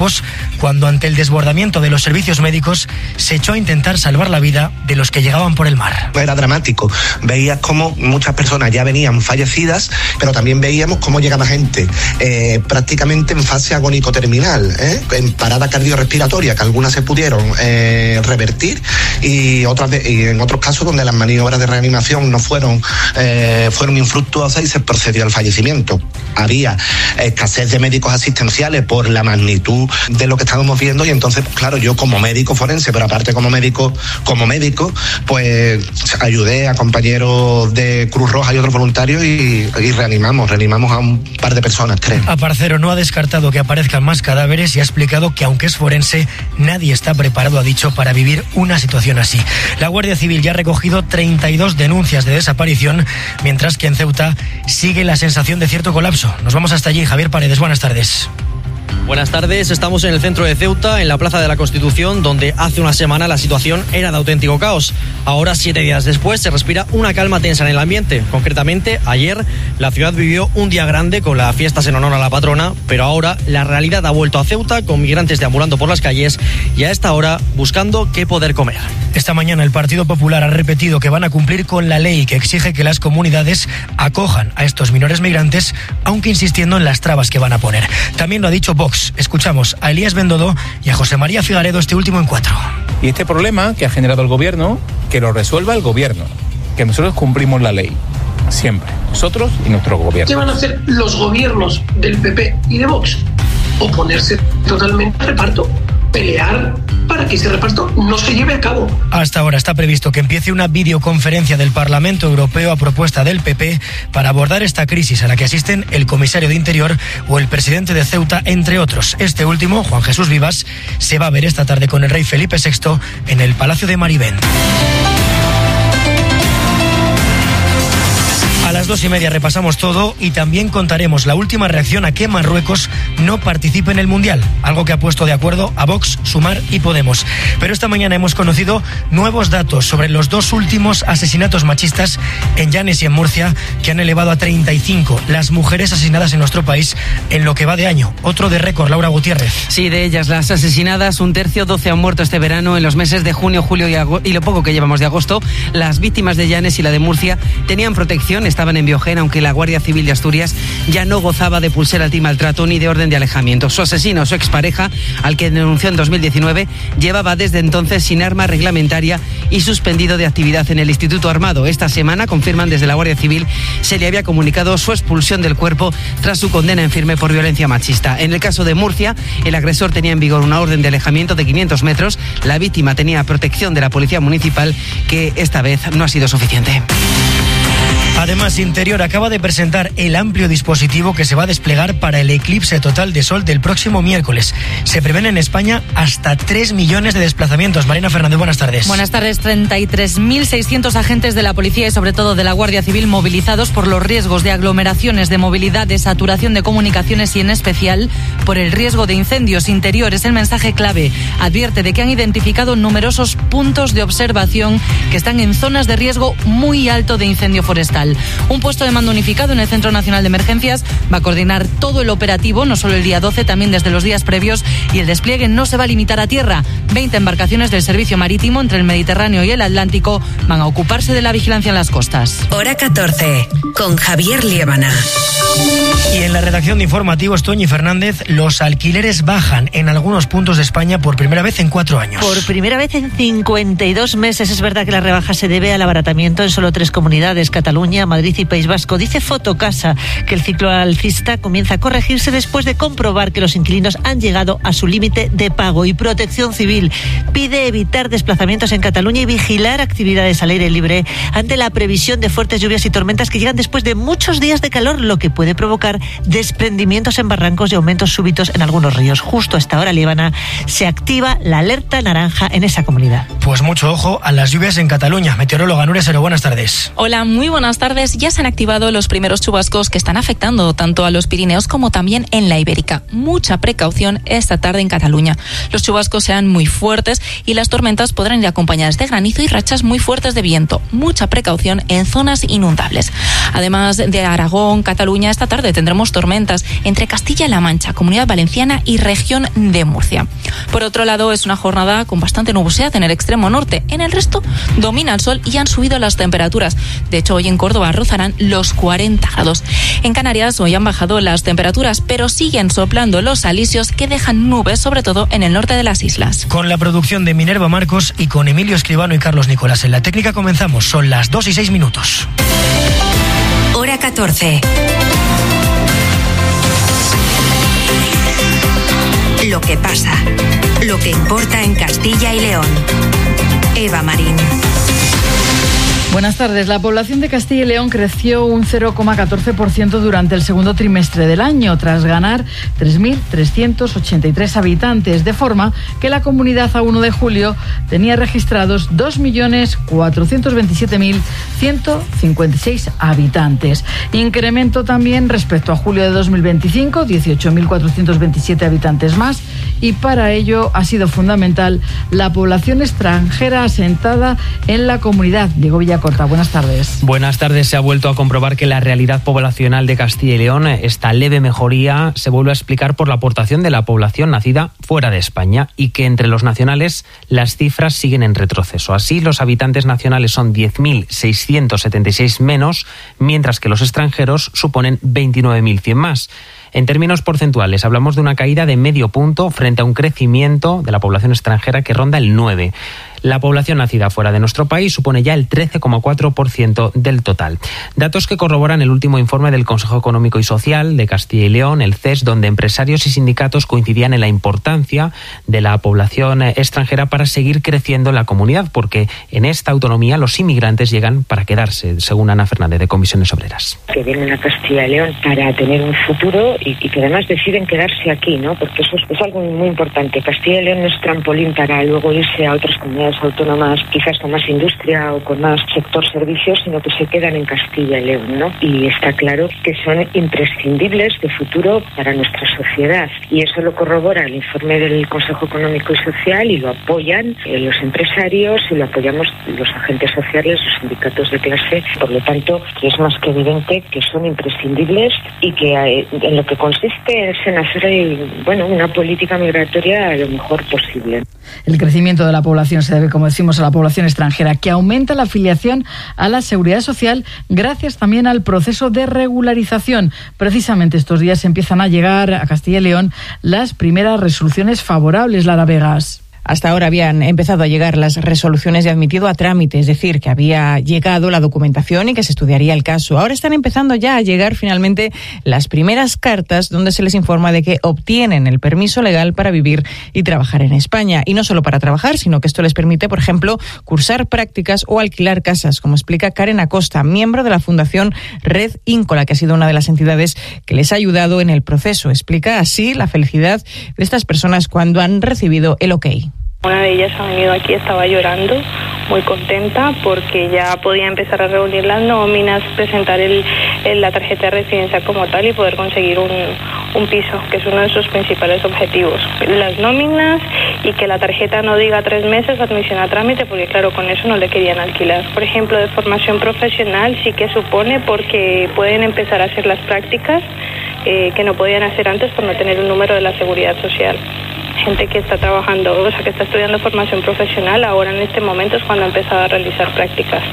cuando ante el desbordamiento de los servicios médicos se echó a intentar salvar la vida de los que llegaban por el mar. Era dramático, veías cómo muchas personas ya venían fallecidas, pero también veíamos cómo llegaba gente prácticamente en fase agónico-terminal, en parada cardiorrespiratoria, que algunas se pudieron revertir y en otros casos donde las maniobras de reanimación no fueron infructuosas y se procedió al fallecimiento. Había escasez de médicos asistenciales por la magnitud de lo que estábamos viendo y entonces, claro, yo como médico forense, pero aparte como médico, pues ayudé a compañeros de Cruz Roja y otros voluntarios y reanimamos a un par de personas, creo. Aparcero no ha descartado que aparezcan más cadáveres y ha explicado que aunque es forense, nadie está preparado, ha dicho, para vivir una situación así. La Guardia Civil ya ha recogido 32 denuncias de desaparición, mientras que en Ceuta sigue la sensación de cierto colapso. Nos vamos hasta allí. Javier Paredes, buenas tardes. Buenas tardes, estamos en el centro de Ceuta, en la Plaza de la Constitución, donde hace una semana la situación era de auténtico caos. Ahora, 7 días después, se respira una calma tensa en el ambiente. Concretamente, ayer la ciudad vivió un día grande con las fiestas en honor a la patrona, pero ahora la realidad ha vuelto a Ceuta, con migrantes deambulando por las calles y a esta hora buscando qué poder comer. Esta mañana el Partido Popular ha repetido que van a cumplir con la ley que exige que las comunidades acojan a estos menores migrantes, aunque insistiendo en las trabas que van a poner. También lo ha dicho Vox. Escuchamos a Elías Bendodo y a José María Figaredo, este último en 4. Y este problema que ha generado el gobierno, que lo resuelva el gobierno, que nosotros cumplimos la ley, siempre, nosotros y nuestro gobierno. ¿Qué van a hacer los gobiernos del PP y de Vox? Oponerse totalmente al reparto, pelear para que ese reparto no se lleve a cabo. Hasta ahora está previsto que empiece una videoconferencia del Parlamento Europeo a propuesta del PP para abordar esta crisis a la que asisten el comisario de Interior o el presidente de Ceuta, entre otros. Este último, Juan Jesús Vivas, se va a ver esta tarde con el rey Felipe VI en el Palacio de Marivén. A las 2:30 repasamos todo y también contaremos la última reacción a que Marruecos no participe en el Mundial, algo que ha puesto de acuerdo a Vox, Sumar y Podemos. Pero esta mañana hemos conocido nuevos datos sobre los 2 últimos asesinatos machistas en Llanes y en Murcia, que han elevado a 35 las mujeres asesinadas en nuestro país en lo que va de año. Otro de récord, Laura Gutiérrez. Sí, de ellas las asesinadas, 1/3, 12 han muerto este verano. En los meses de junio, julio y lo poco que llevamos de agosto, las víctimas de Llanes y la de Murcia tenían protección, estaban en Biogén, aunque la Guardia Civil de Asturias ya no gozaba de pulsera antimaltrato ni de orden de alejamiento. Su asesino, su expareja, al que denunció en 2019, llevaba desde entonces sin arma reglamentaria y suspendido de actividad en el Instituto Armado. Esta semana, confirman desde la Guardia Civil, se le había comunicado su expulsión del cuerpo tras su condena en firme por violencia machista. En el caso de Murcia, el agresor tenía en vigor una orden de alejamiento de 500 metros. La víctima tenía protección de la Policía Municipal, que esta vez no ha sido suficiente. Además, Interior acaba de presentar el amplio dispositivo que se va a desplegar para el eclipse total de sol del próximo miércoles. Se prevén en España hasta 3 millones de desplazamientos. Marina Fernández, buenas tardes. Buenas tardes. 33.600 agentes de la policía y sobre todo de la Guardia Civil movilizados por los riesgos de aglomeraciones, de movilidad, de saturación de comunicaciones y en especial por el riesgo de incendios. Interior es el mensaje clave. Advierte de que han identificado numerosos puntos de observación que están en zonas de riesgo muy alto de incendio forestal. Un puesto de mando unificado en el Centro Nacional de Emergencias va a coordinar todo el operativo, no solo el día 12, también desde los días previos, y el despliegue no se va a limitar a tierra. 20 embarcaciones del servicio marítimo entre el Mediterráneo y el Atlántico van a ocuparse de la vigilancia en las costas. Hora 14, con Javier Liébana. Y en la redacción de informativos, Toñi Fernández, los alquileres bajan en algunos puntos de España por primera vez en 4 años. Por primera vez en 52 meses. Es verdad que la rebaja se debe al abaratamiento en solo 3 comunidades, Cataluña, Madrid y País Vasco. Dice Fotocasa que el ciclo alcista comienza a corregirse después de comprobar que los inquilinos han llegado a su límite de pago. Y Protección Civil pide evitar desplazamientos en Cataluña y vigilar actividades al aire libre ante la previsión de fuertes lluvias y tormentas que llegan después de muchos días de calor, lo que puede provocar desprendimientos en barrancos y aumentos súbitos en algunos ríos. Justo a esta hora, Líbana, se activa la alerta naranja en esa comunidad. Pues mucho ojo a las lluvias en Cataluña. Meteoróloga Nuria Sero, buenas tardes. Hola, muy buenas tardes. tardes ya se han activado los primeros chubascos que están afectando tanto a los Pirineos como también en la Ibérica. Mucha precaución esta tarde en Cataluña. Los chubascos serán muy fuertes y las tormentas podrán ir acompañadas de granizo y rachas muy fuertes de viento. Mucha precaución en zonas inundables. Además de Aragón, Cataluña, esta tarde tendremos tormentas entre Castilla-La Mancha, Comunidad Valenciana y región de Murcia. Por otro lado, es una jornada con bastante nubosidad en el extremo norte. En el resto domina el sol y han subido las temperaturas. De hecho, hoy en Córdoba rozarán los 40 grados. En Canarias hoy han bajado las temperaturas, pero siguen soplando los alisios que dejan nubes, sobre todo en el norte de las islas. Con la producción de Minerva Marcos y con Emilio Escribano y Carlos Nicolás en la técnica comenzamos. Son las 2:06. Hora 14. Lo que pasa, lo que importa en Castilla y León. Eva Marín. Buenas tardes. La población de Castilla y León creció un 0,14% durante el segundo trimestre del año, tras ganar 3.383 habitantes, de forma que la comunidad a 1 de julio tenía registrados 2.427.156 habitantes. Incremento también respecto a julio de 2025, 18.427 habitantes más, y para ello ha sido fundamental la población extranjera asentada en la comunidad. Diego Villacorta, buenas tardes. Buenas tardes. Se ha vuelto a comprobar que la realidad poblacional de Castilla y León, esta leve mejoría, se vuelve a explicar por la aportación de la población nacida fuera de España y que entre los nacionales las cifras siguen en retroceso. Así, los habitantes nacionales son 10.676 menos, mientras que los extranjeros suponen 29.100 más. En términos porcentuales, hablamos de una caída de medio punto frente a un crecimiento de la población extranjera que ronda el 9%. La población nacida fuera de nuestro país supone ya el 13,4% del total. Datos que corroboran el último informe del Consejo Económico y Social de Castilla y León, el CES, donde empresarios y sindicatos coincidían en la importancia de la población extranjera para seguir creciendo en la comunidad, porque en esta autonomía los inmigrantes llegan para quedarse, según Ana Fernández, de Comisiones Obreras. Que vienen a Castilla y León para tener un futuro y que además deciden quedarse aquí, ¿no? Porque eso es algo muy importante. Castilla y León no es trampolín para luego irse a otras comunidades autónomas, quizás con más industria o con más sector servicios, sino que se quedan en Castilla y León, ¿no? Y está claro que son imprescindibles de futuro para nuestra sociedad. Y eso lo corrobora el informe del Consejo Económico y Social y lo apoyan los empresarios y lo apoyamos los agentes sociales, los sindicatos de clase. Por lo tanto, es más que evidente que son imprescindibles y que en lo que consiste es en hacer una política migratoria lo mejor posible. El crecimiento de la población se debe, como decimos, a la población extranjera, que aumenta la afiliación a la Seguridad Social gracias también al proceso de regularización. Precisamente estos días empiezan a llegar a Castilla y León las primeras resoluciones favorables, Lara Vegas. Hasta ahora habían empezado a llegar las resoluciones de admitido a trámite, es decir, que había llegado la documentación y que se estudiaría el caso. Ahora están empezando ya a llegar finalmente las primeras cartas donde se les informa de que obtienen el permiso legal para vivir y trabajar en España. Y no solo para trabajar, sino que esto les permite, por ejemplo, cursar prácticas o alquilar casas, como explica Karen Acosta, miembro de la Fundación Red Íncola, que ha sido una de las entidades que les ha ayudado en el proceso. Explica así la felicidad de estas personas cuando han recibido el OK. Una de ellas ha venido aquí, estaba llorando, muy contenta porque ya podía empezar a reunir las nóminas, presentar la tarjeta de residencia como tal y poder conseguir un piso, que es uno de sus principales objetivos. Las nóminas y que la tarjeta no diga 3 meses admisión a trámite, porque claro, con eso no le querían alquilar. Por ejemplo, de formación profesional sí que supone porque pueden empezar a hacer las prácticas que no podían hacer antes por no tener un número de la Seguridad Social. Gente que está trabajando, o sea, que está estudiando formación profesional, ahora en este momento es cuando ha empezado a realizar prácticas.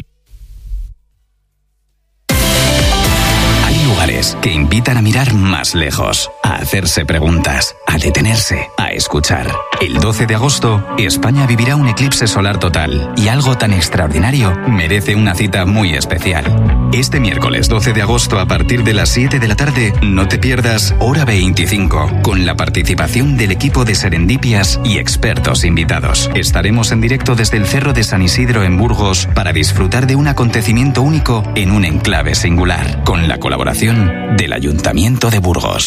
Hay lugares que invitan a mirar más lejos, a hacerse preguntas, a detenerse, a escuchar. El 12 de agosto, España vivirá un eclipse solar total y algo tan extraordinario merece una cita muy especial. Este miércoles 12 de agosto a partir de las 7 de la tarde, no te pierdas Hora 25, con la participación del equipo de Serendipias y expertos invitados. Estaremos en directo desde el Cerro de San Isidro en Burgos para disfrutar de un acontecimiento único en un enclave singular, con la colaboración del Ayuntamiento de Burgos.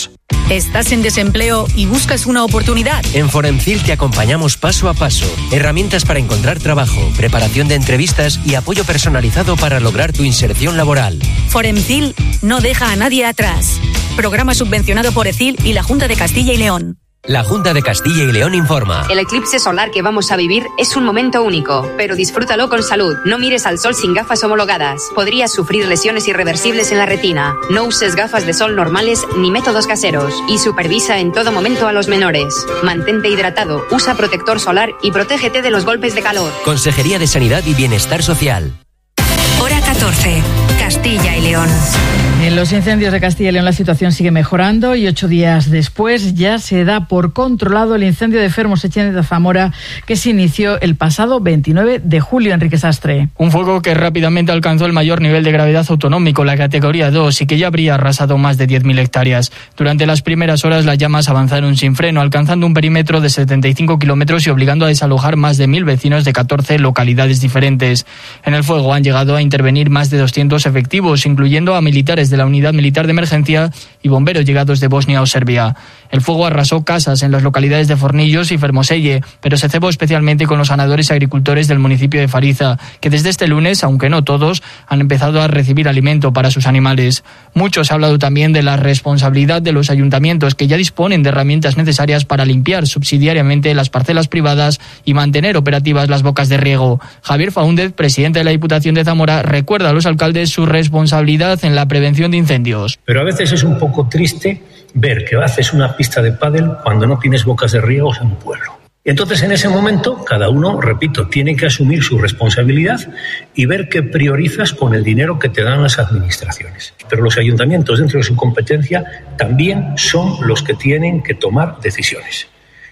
¿Estás en desempleo y buscas una oportunidad? En Foremcil te acompañamos paso a paso. Herramientas para encontrar trabajo, preparación de entrevistas y apoyo personalizado para lograr tu inserción laboral. Foremcil no deja a nadie atrás. Programa subvencionado por ECIL y la Junta de Castilla y León. La Junta de Castilla y León informa. El eclipse solar que vamos a vivir es un momento único, pero disfrútalo con salud. No mires al sol sin gafas homologadas. Podrías sufrir lesiones irreversibles en la retina. No uses gafas de sol normales ni métodos caseros. Y supervisa en todo momento a los menores. Mantente hidratado, usa protector solar y protégete de los golpes de calor. Consejería de Sanidad y Bienestar Social. Hora 14. Castilla y León. En los incendios de Castilla y León la situación sigue mejorando y 8 días después ya se da por controlado el incendio de Fermos Echeniz de Zamora que se inició el pasado 29 de julio. Enrique Sastre. Un fuego que rápidamente alcanzó el mayor nivel de gravedad autonómico, la categoría 2, y que ya habría arrasado más de 10.000 hectáreas. Durante las primeras horas las llamas avanzaron sin freno, alcanzando un perímetro de 75 kilómetros y obligando a desalojar más de 1.000 vecinos de 14 localidades diferentes. En el fuego han llegado a intervenir más de 200 efectivos, incluyendo a militares de la Unidad Militar de Emergencia y bomberos llegados de Bosnia o Serbia. El fuego arrasó casas en las localidades de Fornillos y Fermoselle, pero se cebó especialmente con los ganadores y agricultores del municipio de Fariza, que desde este lunes, aunque no todos, han empezado a recibir alimento para sus animales. Muchos han hablado también de la responsabilidad de los ayuntamientos, que ya disponen de herramientas necesarias para limpiar subsidiariamente las parcelas privadas y mantener operativas las bocas de riego. Javier Faúndez, presidente de la Diputación de Zamora, recuerda a los alcaldes su responsabilidad en la prevención de incendios. Pero a veces es un poco triste ver que haces una pista de pádel cuando no tienes bocas de riego en un pueblo. Entonces, en ese momento, cada uno, repito, tiene que asumir su responsabilidad y ver qué priorizas con el dinero que te dan las administraciones. Pero los ayuntamientos, dentro de su competencia, también son los que tienen que tomar decisiones.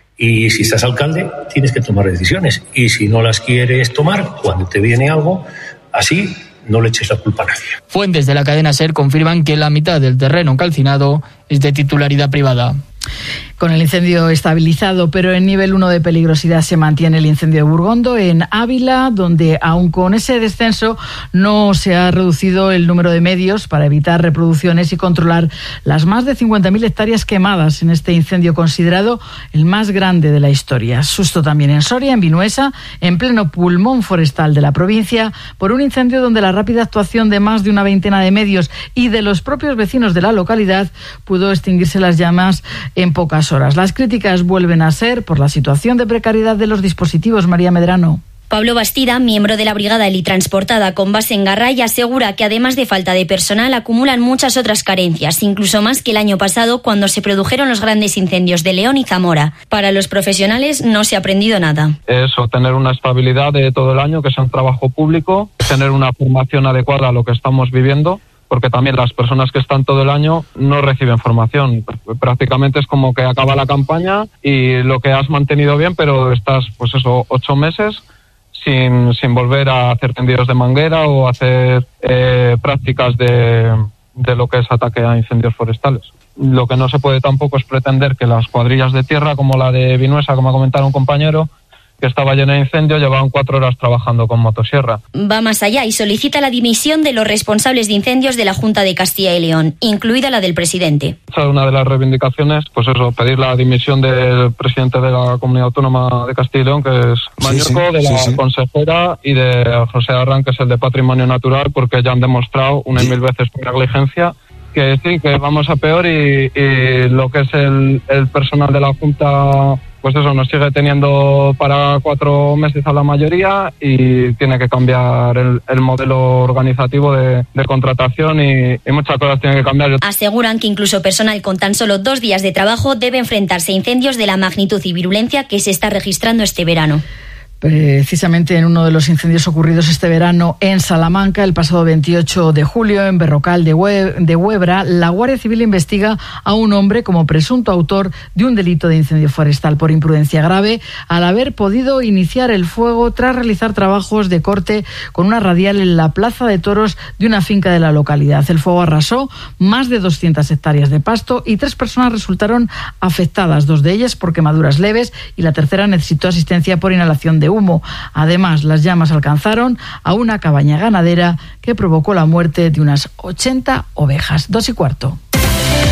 Y si estás alcalde, tienes que tomar decisiones. Y si no las quieres tomar, cuando te viene algo así, no le eches la culpa a nadie. Fuentes de la cadena SER confirman que la mitad del terreno calcinado es de titularidad privada. Con el incendio estabilizado, pero en nivel 1 de peligrosidad, se mantiene el incendio de Burgondo en Ávila, donde aun con ese descenso no se ha reducido el número de medios para evitar reproducciones y controlar las más de 50.000 hectáreas quemadas en este incendio considerado el más grande de la historia. Susto también en Soria, en Vinuesa, en pleno pulmón forestal de la provincia, por un incendio donde la rápida actuación de más de una veintena de medios y de los propios vecinos de la localidad pudo extinguirse las llamas en pocas horas. Las críticas vuelven a ser por la situación de precariedad de los dispositivos. María Medrano. Pablo Bastida, miembro de la brigada helitransportada con base en Garray, asegura que además de falta de personal acumulan muchas otras carencias, incluso más que el año pasado cuando se produjeron los grandes incendios de León y Zamora. Para los profesionales no se ha aprendido nada. Eso, tener una estabilidad de todo el año, que sea un trabajo público, tener una formación adecuada a lo que estamos viviendo, porque también las personas que están todo el año no reciben formación. Prácticamente es como que acaba la campaña y lo que has mantenido bien, pero estás, 8 meses sin volver a hacer tendidos de manguera o hacer prácticas de lo que es ataque a incendios forestales. Lo que no se puede tampoco es pretender que las cuadrillas de tierra, como la de Vinuesa, como ha comentado un compañero, que estaba llena de incendio, llevaban 4 horas trabajando con motosierra. Va más allá y solicita la dimisión de los responsables de incendios de la Junta de Castilla y León, incluida la del presidente. Una de las reivindicaciones, pedir la dimisión del presidente de la Comunidad Autónoma de Castilla y León, que es Mañueco, de la consejera y de José Arran, que es el de Patrimonio Natural, porque ya han demostrado una y mil veces con negligencia que sí, que vamos a peor y lo que es el personal de la Junta, nos sigue teniendo para 4 meses a la mayoría y tiene que cambiar el modelo organizativo de contratación y muchas cosas tienen que cambiar. Aseguran que incluso personal con tan solo 2 días de trabajo debe enfrentarse a incendios de la magnitud y virulencia que se está registrando este verano. Precisamente en uno de los incendios ocurridos este verano en Salamanca, el pasado 28 de julio, en Berrocal de Huebra, la Guardia Civil investiga a un hombre como presunto autor de un delito de incendio forestal por imprudencia grave, al haber podido iniciar el fuego tras realizar trabajos de corte con una radial en la plaza de toros de una finca de la localidad. El fuego arrasó más de 200 hectáreas de pasto y 3 personas resultaron afectadas, 2 de ellas por quemaduras leves y la tercera necesitó asistencia por inhalación de humo. Además, las llamas alcanzaron a una cabaña ganadera que provocó la muerte de unas 80 ovejas. 2:15.